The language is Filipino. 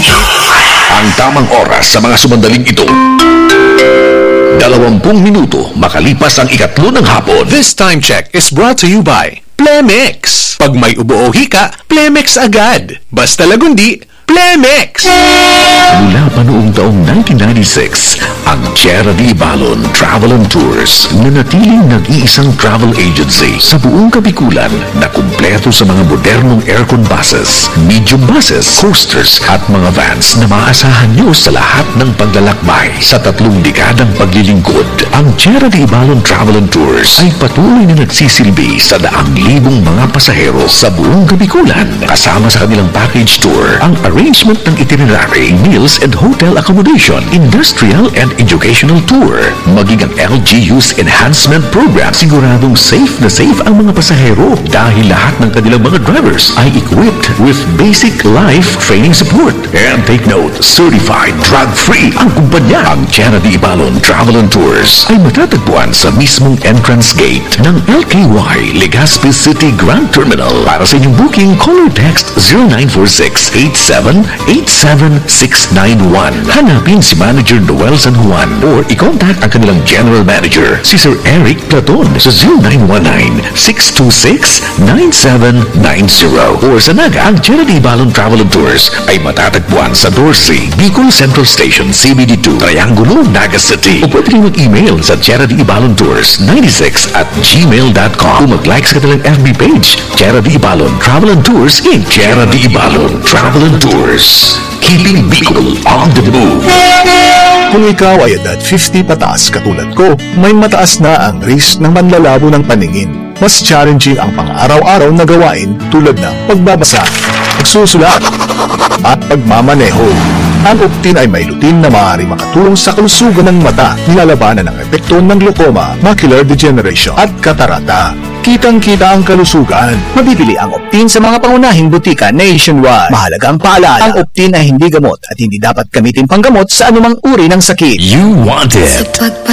Ang tamang oras sa mga sumandaling ito. 20 minuto makalipas ang 3 ng hapon. This time check is brought to you by Plemex. Pag may ubo o hika, Plemex agad. Basta lagundi, Plemex! Mula pa noong taong 1996, ang Tierra de Ibalon Travel and Tours nanatiling nag-iisang travel agency sa buong Kabikulan na kumpleto sa mga modernong aircon buses, medium buses, coasters at mga vans na maaasahan nyo sa lahat ng paglalakbay. Sa 3 dekadang paglilingkod, ang Tierra de Ibalon Travel and Tours ay patuloy na nagsisilbi sa daang libong mga pasahero sa buong Kabikulan. Kasama sa kanilang package tour, ang arrangement ng itinerary, meals and hotel accommodation, industrial and educational tour, maging ang LGU's enhancement program. Siguradong safe na safe ang mga pasahero dahil lahat ng kanilang mga drivers ay equipped with basic life training support. And take note, certified drug-free ang kumpanya. Ang Tierra de Ibalon Travel and Tours ay matatagpuan sa mismong entrance gate ng LKY Legazpi City Grand Terminal. Para sa inyong booking, call or text 0946-87-691. Hanapin si Manager Noel San Juan or i-contact ang kanilang General Manager, si Sir Eric Platon sa 0919-626-9790. Or sa Naga, ang Tierra de Ibalon Travel and Tours ay matatagpuan sa Dorsey, Bicol Central Station, CBD2, Triangulo, Naga City. O pwede rin mag-email sa Tierra de Ibalon Tours 96@gmail.com. Kung mag-like sa kanilang FB page, Tierra de Ibalon Travel and Tours Inc. Tierra de Ibalon Travel and Tours, keeping Bicol on the move. Kung ikaw ay edad 50 pataas katulad ko, may mataas na ang risk ng manlalabo ng paningin. Mas challenging ang pang-araw-araw na gawain tulad ng pagbabasa, pagsusulat, at pagmamaneho. Ang Optin ay may lutin na maaari makatulong sa kalusugan ng mata, nilalabanan ang epekto ng glaucoma, macular degeneration at katarata. Kitang-kita ang kalusugan. Mabibili ang Optin sa mga pangunahing butika nationwide. Mahalagang paalala, ang Optin ay hindi gamot at hindi dapat gamitin panggamot sa anumang uri ng sakit. You want it.